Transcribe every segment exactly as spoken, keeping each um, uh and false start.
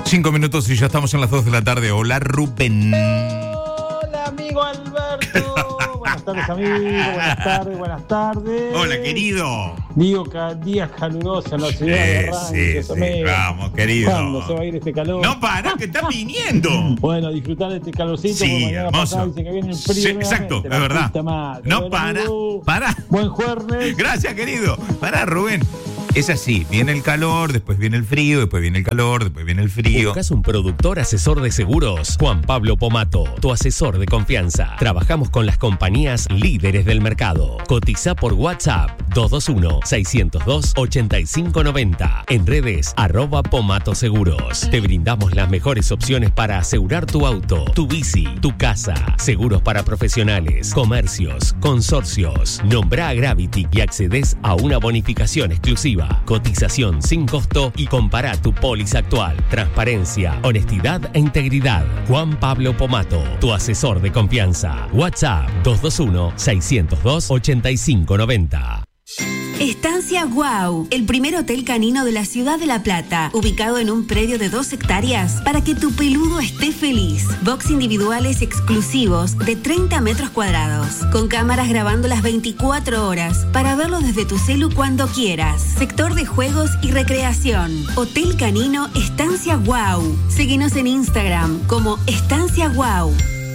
Cinco minutos y ya estamos en las dos de la tarde. Hola, Rubén. Hola, amigo Alberto. Buenas tardes, amigo. Buenas tardes, buenas tardes. Hola, querido. Digo, ca- días calurosos en la ciudad de Sí, Arranques, sí, sí, amigo. vamos, querido. ¿Cuándo se va a ir este calor? No para, que está viniendo. Bueno, disfrutar de este calorcito. Sí, porque mañana hermoso. pasado dice que viene el frío. Sí, exacto, nuevamente, es la verdad. puta madre. No Bueno, para, amigo, para. Buen jueves. Gracias, querido. Para, Rubén. Es así, viene el calor, después viene el frío, después viene el calor, después viene el frío. ¿Buscas un productor asesor de seguros? Juan Pablo Pomato, tu asesor de confianza. Trabajamos con las compañías líderes del mercado. Cotiza por WhatsApp dos dos uno, seis cero dos, ocho cinco nueve cero. En redes, arroba Pomato Seguros. Te brindamos las mejores opciones para asegurar tu auto, tu bici, tu casa. Seguros para profesionales, comercios, consorcios. Nombra a Gravity y accedes a una bonificación exclusiva. Cotización sin costo y compara tu póliza actual. Transparencia, honestidad e integridad. Juan Pablo Pomato, tu asesor de confianza. WhatsApp dos dos uno, seis cero dos, ocho cinco nueve cero. Estancia Guau, el primer hotel canino de la ciudad de La Plata, ubicado en un predio de dos hectáreas para que tu peludo esté feliz. Box individuales exclusivos de treinta metros cuadrados, con cámaras grabando las veinticuatro horas para verlo desde tu celu cuando quieras. Sector de juegos y recreación. Hotel Canino Estancia Guau. Síguenos en Instagram como Estancia Guau.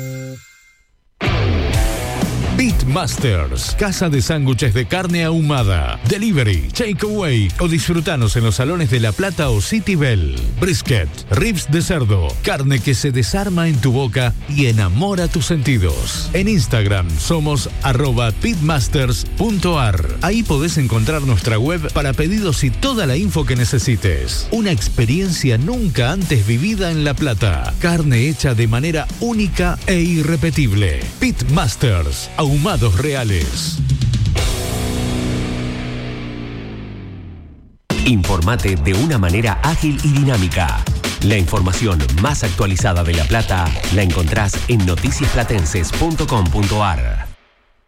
Beatmasters, casa de sándwiches de carne ahumada, delivery, takeaway o disfrutanos en los salones de La Plata o City Bell. Brisket, ribs de cerdo, carne que se desarma en tu boca y enamora tus sentidos. En Instagram somos arroba beatmasters punto ar. Ahí podés encontrar nuestra web para pedidos y toda la info que necesites. Una experiencia nunca antes vivida en La Plata. Carne hecha de manera única e irrepetible. Beatmasters, ahumados reales. Informate de una manera ágil y dinámica. La información más actualizada de La Plata la encontrás en noticias platenses punto com punto ar.